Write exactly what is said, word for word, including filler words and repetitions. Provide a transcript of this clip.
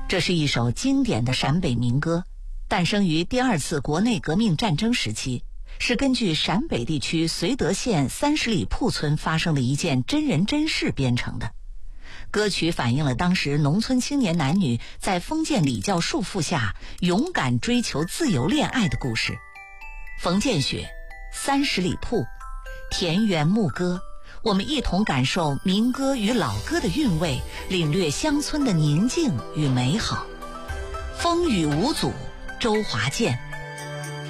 这是一首经典的陕北民歌，诞生于第二次国内革命战争时期，是根据陕北地区绥德县三十里铺村发生的一件真人真事编成的。歌曲反映了当时农村青年男女在封建礼教束缚下勇敢追求自由恋爱的故事。冯建雪，三十里铺，田园牧歌，我们一同感受民歌与老歌的韵味，领略乡村的宁静与美好。风雨无阻，周华健。